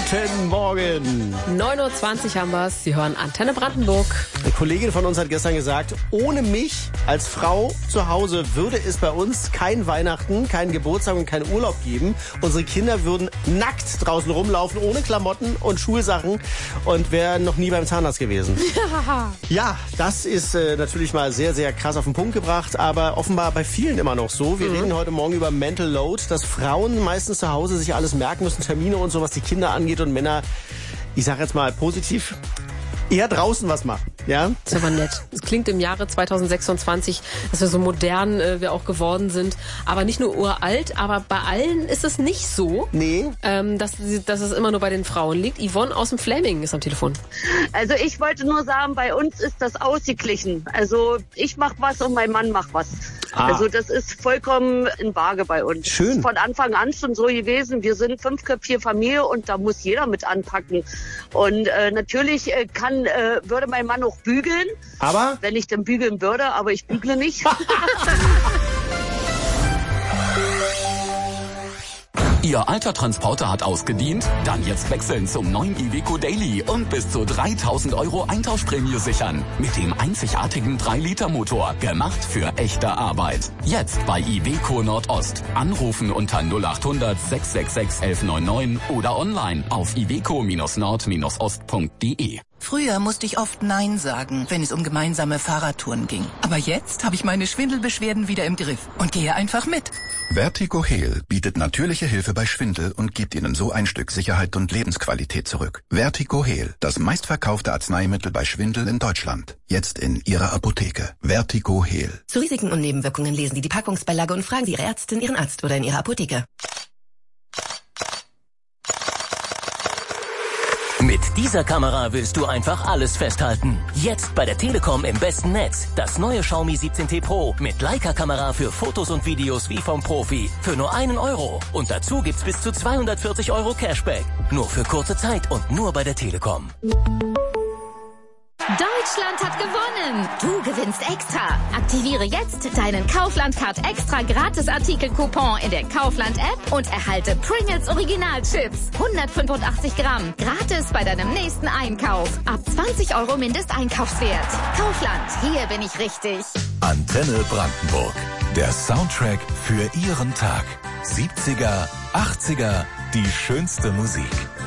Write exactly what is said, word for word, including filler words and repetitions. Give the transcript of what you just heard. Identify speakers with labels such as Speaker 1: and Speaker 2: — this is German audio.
Speaker 1: Guten Morgen.
Speaker 2: neun Uhr zwanzig haben wir es. Sie hören Antenne Brandenburg.
Speaker 1: Eine Kollegin von uns hat gestern gesagt, ohne mich als Frau zu Hause würde es bei uns kein Weihnachten, keinen Geburtstag und keinen Urlaub geben. Unsere Kinder würden nackt draußen rumlaufen, ohne Klamotten und Schulsachen und wären noch nie beim Zahnarzt gewesen. Ja, das ist äh, natürlich mal sehr, sehr krass auf den Punkt gebracht, aber offenbar bei vielen immer noch so. Wir mhm. reden heute Morgen über Mental Load, dass Frauen meistens zu Hause sich alles merken müssen, Termine und so, was die Kinder angeht, und Männer, ich sag jetzt mal positiv, eher draußen was machen. Ja?
Speaker 2: Das ist aber nett. Es klingt im Jahre zweitausendsechsundzwanzig, dass wir so modern äh, wir auch geworden sind. Aber nicht nur uralt, aber bei allen ist es nicht so,
Speaker 1: nee.
Speaker 2: ähm, dass, dass es immer nur bei den Frauen liegt. Yvonne aus dem Flaming ist am Telefon.
Speaker 3: Also ich wollte nur sagen, bei uns ist das ausgeglichen. Also ich mach was und mein Mann macht was. Ah. Also das ist vollkommen in Waage bei uns.
Speaker 1: Schön.
Speaker 3: Von Anfang an schon so gewesen. Wir sind fünfköpfige Familie und da muss jeder mit anpacken. Und äh, natürlich äh, kann äh, würde mein Mann auch bügeln.
Speaker 1: Aber?
Speaker 3: Wenn ich dann bügeln würde, aber ich bügle nicht.
Speaker 4: Ihr alter Transporter hat ausgedient? Dann jetzt wechseln zum neuen Iveco Daily und bis zu dreitausend Euro Eintauschprämie sichern. Mit dem einzigartigen drei Liter Motor. Gemacht für echte Arbeit. Jetzt bei Iveco Nordost. Anrufen unter null acht hundert sechs sechs sechs eins neun neun oder online auf iveco nord ost punkt de.
Speaker 5: Früher musste ich oft Nein sagen, wenn es um gemeinsame Fahrradtouren ging. Aber jetzt habe ich meine Schwindelbeschwerden wieder im Griff und gehe einfach mit.
Speaker 6: Vertigo Heal bietet natürliche Hilfe bei Schwindel und gibt Ihnen so ein Stück Sicherheit und Lebensqualität zurück. Vertigo Heal, das meistverkaufte Arzneimittel bei Schwindel in Deutschland. Jetzt in Ihrer Apotheke. Vertigo Heal.
Speaker 7: Zu Risiken und Nebenwirkungen lesen Sie die Packungsbeilage und fragen Sie Ihre Ärztin, Ihren Arzt oder in Ihrer Apotheke.
Speaker 8: Mit dieser Kamera willst du einfach alles festhalten. Jetzt bei der Telekom im besten Netz. Das neue Xiaomi siebzehn T Pro mit Leica-Kamera für Fotos und Videos wie vom Profi. Für nur einen Euro. Und dazu gibt's bis zu zweihundertvierzig Euro Cashback. Nur für kurze Zeit und nur bei der Telekom.
Speaker 9: Deutschland hat gewonnen! Du gewinnst extra! Aktiviere jetzt deinen Kaufland-Card extra Gratis-Artikel-Coupon in der Kaufland-App und erhalte Pringles Original-Chips. hundertfünfundachtzig Gramm. Gratis bei deinem nächsten Einkauf. Ab zwanzig Euro Mindesteinkaufswert. Kaufland, hier bin ich richtig.
Speaker 10: Antenne Brandenburg. Der Soundtrack für Ihren Tag. siebziger, achtziger, die schönste Musik.